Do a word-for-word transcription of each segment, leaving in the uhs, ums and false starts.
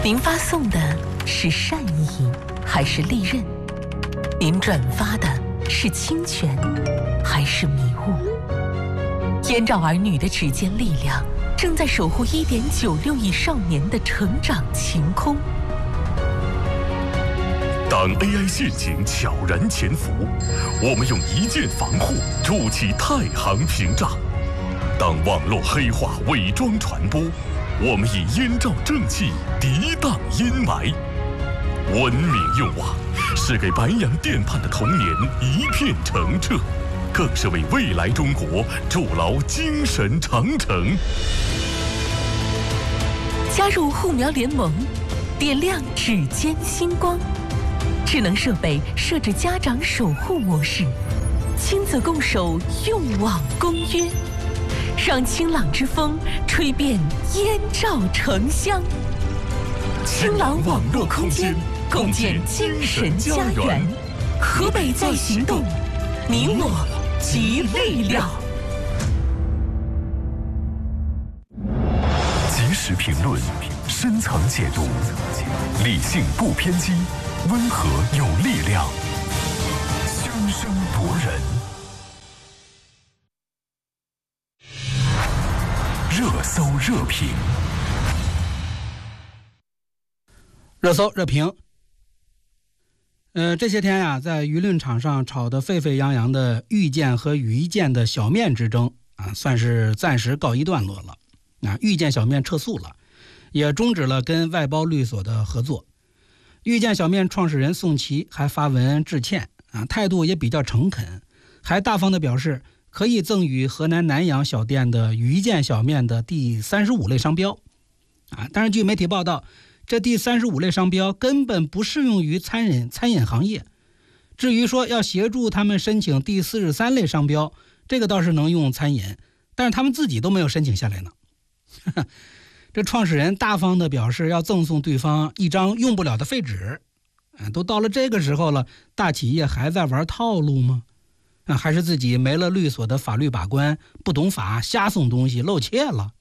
您发送的是善意还是利刃？您转发的是侵权还是迷雾？燕赵儿女的指尖力量正在守护 一点九六亿少年的成长晴空。 当 A I 陷阱悄然潜伏，我们用一键防护筑起太行屏障；当网络黑化伪装传播，我们以燕赵正气涤荡阴霾。文明用网是给白洋淀畔的童年一片澄澈，更是为未来中国筑牢精神长城。 加入护苗联盟，点亮指尖星光。智能设备设置家长守护模式，亲子共守用网公约，让清朗之风吹遍燕赵城乡。清朗网络空间，共建精神家园。河北在行动，你我集力量。 及时评论，深层解读，理性不偏激，温和有力量，声声夺人。热搜热评， 热搜热评。呃，这些天呀、啊，在舆论场上吵得沸沸扬扬的遇见和于建的小面之争啊，算是暂时告一段落了。啊，遇见小面撤诉了，也终止了跟外包律所的合作。遇见小面创始人宋琦还发文致歉啊，态度也比较诚恳，还大方地表示可以赠予河南南阳小店的于建小面的第三十五类商标啊。但是据媒体报道，这第三十五类商标根本不适用于餐饮餐饮行业。至于说要协助他们申请第四十三类商标，这个倒是能用餐饮，但是他们自己都没有申请下来呢。这创始人大方地表示要赠送对方一张用不了的废纸，都到了这个时候了，大企业还在玩套路吗？还是自己没了律所的法律把关，不懂法，瞎送东西，露怯了？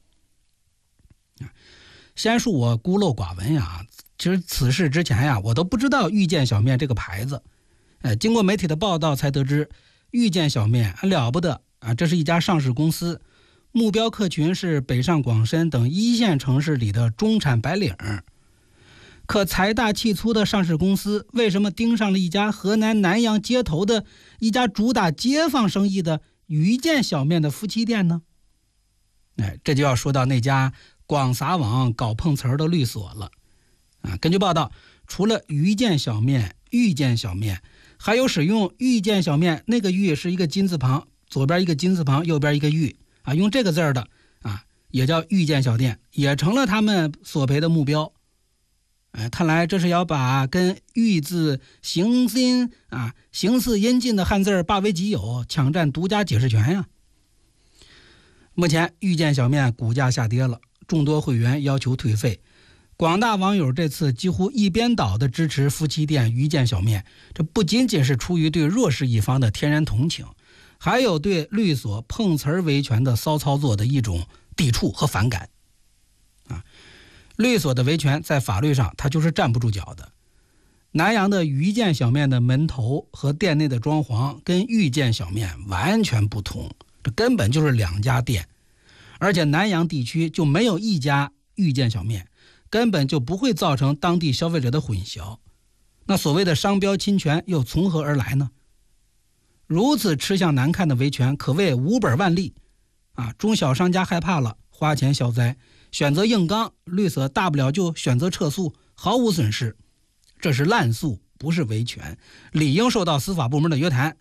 先恕我孤陋寡闻呀，其实此事之前呀，我都不知道遇见小面这个牌子。呃，经过媒体的报道才得知，遇见小面了不得啊，这是一家上市公司。目标客群是北上广深等一线城市里的中产白领。可财大气粗的上市公司为什么盯上了一家河南南阳街头的一家主打街坊生意的于建小面的夫妻店呢？哎，这就要说到那家广撒网搞碰瓷儿的律所了。啊，根据报道，除了于建小面、遇见小面，还有使用遇见小面，那个遇是一个金字旁，左边一个金字旁，右边一个遇啊，用这个字的啊，也叫遇见小店，也成了他们索赔的目标。哎，看来这是要把跟遇字形音啊形似音近的汉字霸为己有，抢占独家解释权呀。目前遇见小面股价下跌了，众多会员要求退费，广大网友这次几乎一边倒的支持夫妻店遇见小面，这不仅仅是出于对弱势一方的天然同情，还有对律所碰瓷儿维权的骚操作的一种抵触和反感。啊，律所的维权在法律上它就是站不住脚的。南阳的于建小面的门头和店内的装潢跟遇见小面完全不同，这根本就是两家店。而且南阳地区就没有一家遇见小面，根本就不会造成当地消费者的混淆。那所谓的商标侵权又从何而来呢？如此吃相难看的维权可谓无本万利啊！中小商家害怕了，花钱消灾，选择硬刚，律所大不了就选择撤诉，毫无损失。这是滥诉，不是维权，理应受到司法部门的约谈。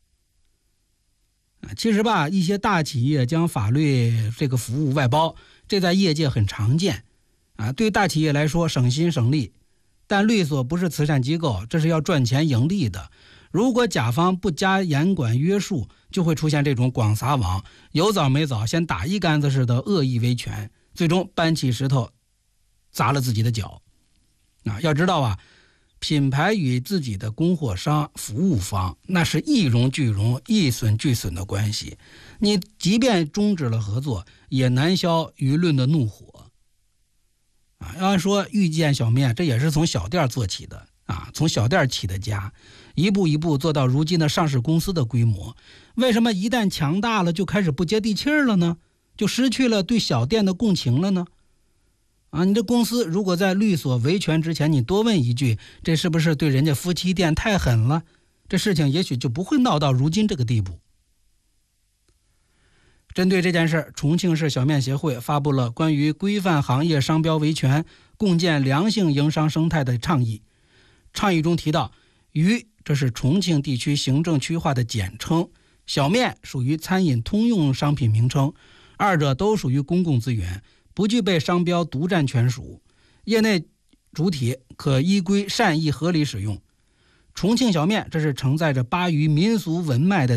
其实吧，一些大企业将法律这个服务外包，这在业界很常见啊。对大企业来说省心省力，但律所不是慈善机构，这是要赚钱盈利的。如果甲方不加严管约束，就会出现这种广撒网、有早没早先打一竿子似的恶意维权，最终搬起石头砸了自己的脚。啊，要知道啊，品牌与自己的供货商、服务方那是一荣俱荣、一损俱损的关系。你即便终止了合作，也难消舆论的怒火。啊， 要按说遇见小面，这也是从小店做起的啊，从小店起的家，一步一步做到如今的上市公司的规模。为什么一旦强大了就开始不接地气儿了呢？就失去了对小店的共情了呢？啊，你这公司如果在律所维权之前，你多问一句，这是不是对人家夫妻店太狠了？这事情也许就不会闹到如今这个地步。针对这件事，重庆市小面协会发布了关于规范行业商标维权、共建良性营商生态的倡议。倡议中提到，渝这是重庆地区行政区划的简称，小面属于餐饮通用商品名称，二者都属于公共资源，不具备商标独占权属，业内主体可依规善意合理使用。重庆小面这是承载着巴渝民俗文脉的